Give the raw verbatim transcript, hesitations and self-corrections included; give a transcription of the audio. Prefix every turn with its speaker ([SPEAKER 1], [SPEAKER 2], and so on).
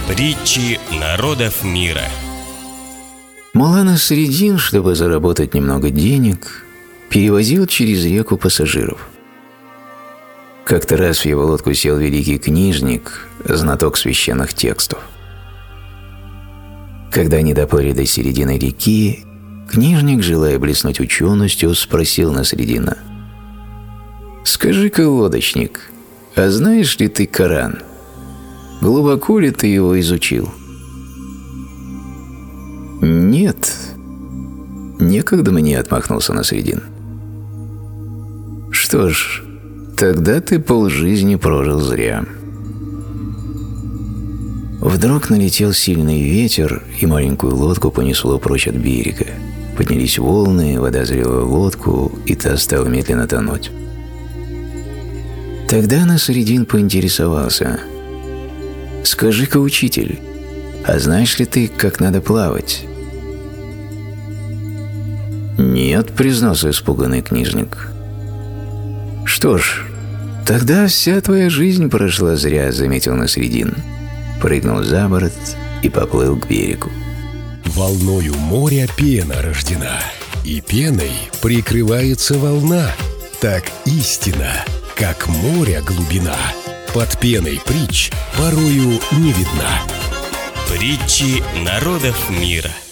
[SPEAKER 1] Притчи народов мира.
[SPEAKER 2] Мулла Насреддин, чтобы заработать немного денег, перевозил через реку пассажиров. Как-то раз в его лодку сел великий книжник, знаток священных текстов. Когда они доплыли до середины реки, книжник, желая блеснуть ученостью, спросил Насреддина: «Скажи-ка, лодочник, а знаешь ли ты Коран? Глубоко ли ты его изучил?» «Нет, некогда мне», — отмахнулся Насреддин. «Что ж, тогда ты полжизни прожил зря». Вдруг налетел сильный ветер, и маленькую лодку понесло прочь от берега. Поднялись волны, вода залила лодку, и та стала медленно тонуть. Тогда Насреддин поинтересовался: «Скажи-ка, учитель, а знаешь ли ты, как надо плавать?» «Нет», — признался испуганный книжник. «Что ж, тогда вся твоя жизнь прошла зря», — заметил Насреддин. Прыгнул за борт и поплыл к берегу.
[SPEAKER 3] Волною моря пена рождена, и пеной прикрывается волна. Так истина, как моря глубина, под пеной притч порою не видна.
[SPEAKER 1] Притчи народов мира.